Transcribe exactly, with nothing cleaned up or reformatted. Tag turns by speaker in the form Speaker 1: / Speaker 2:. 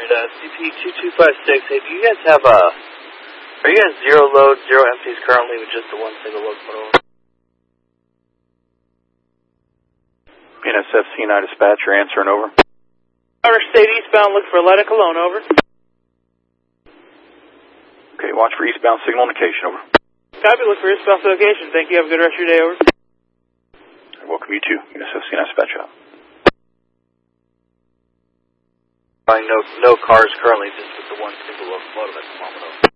Speaker 1: uh, C P two two five six. Hey, do you guys have a, are you guys zero load, zero empties currently with just the one single locomotive?
Speaker 2: P N S F C nine dispatcher answering over.
Speaker 3: Outer State eastbound, look for Atlanta Cologne, over.
Speaker 2: Okay, watch for eastbound signal indication, over.
Speaker 3: Copy, look for eastbound location. Thank you, have a good rest of your day, over.
Speaker 2: Welcome you too, P N S F C nine dispatch out.
Speaker 1: No, no cars currently, just with the one single locomotive at the moment.